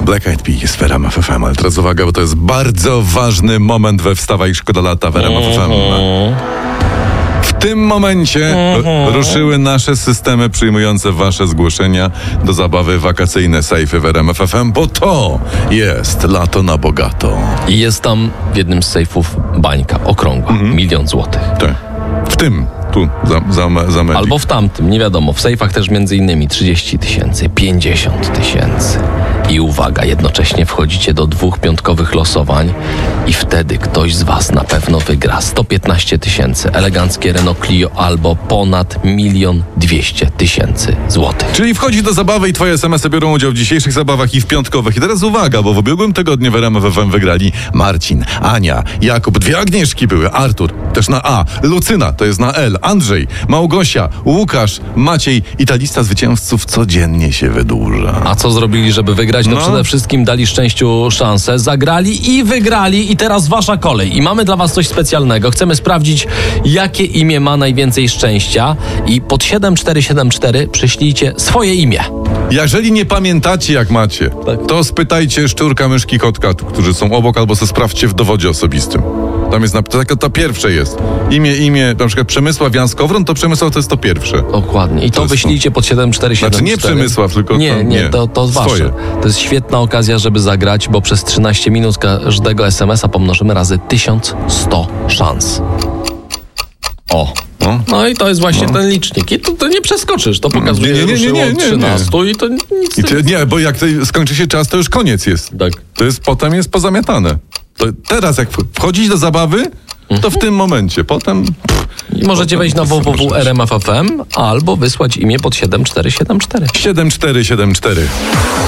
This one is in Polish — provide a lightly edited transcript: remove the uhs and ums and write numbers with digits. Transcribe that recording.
Black Eyed Peas w RMF FM. Ale teraz uwaga, bo to jest bardzo ważny moment we Wstawaj Szkoda Lata w RMF FM. W tym momencie ruszyły nasze systemy przyjmujące wasze zgłoszenia do zabawy wakacyjne sejfy w RMF FM, bo to jest lato na bogato. I jest tam w jednym z sejfów bańka okrągła, 1 000 000 złotych. Tak. W tym, tu, za medii. Albo w tamtym, nie wiadomo. W sejfach też między innymi 30 000, 50 000. I uwaga, jednocześnie wchodzicie do 2 piątkowych losowań i wtedy ktoś z was na pewno wygra 115 000, eleganckie Renault Clio albo ponad 1 200 000 złotych. Czyli wchodzi do zabawy i twoje SMS-y biorą udział w dzisiejszych zabawach i w piątkowych. I teraz uwaga, bo w ubiegłym tygodniu w RMF FM wygrali Marcin, Ania, Jakub, 2 Agnieszki były, Artur, też na A, Lucyna, to jest na L, Andrzej, Małgosia, Łukasz, Maciej i ta lista zwycięzców codziennie się wydłuża. A co zrobili, żeby wygrać? No przede wszystkim dali szczęściu szansę, zagrali i wygrali i teraz wasza kolej. I mamy dla was coś specjalnego. Chcemy sprawdzić, jakie imię ma najwięcej szczęścia i pod 7474 przyślijcie swoje imię. Jeżeli nie pamiętacie, jak macie, to spytajcie szczurka, myszki, kotka, którzy są obok, albo se sprawdźcie w dowodzie osobistym. Tam jest, to pierwsze jest. Imię, na przykład Przemysław Janskowron, to Przemysław to jest to pierwsze. Dokładnie. I to wyślijcie pod 7474. Znaczy nie Przemysław, tylko to wasze. Swoje. To jest świetna okazja, żeby zagrać, bo przez 13 minut każdego SMS-a pomnożymy razy 1100 szans. O. No i to jest właśnie ten licznik. I to nie przeskoczysz. To pokazuje ruszyło od 13 i to nic. Nie, bo jak skończy się czas, to już koniec jest. Tak. Potem jest pozamiatane. To teraz jak wchodzić do zabawy, to w tym momencie. Potem... I możecie wejść na www.rmf.fm albo wysłać imię pod 7474. 7474.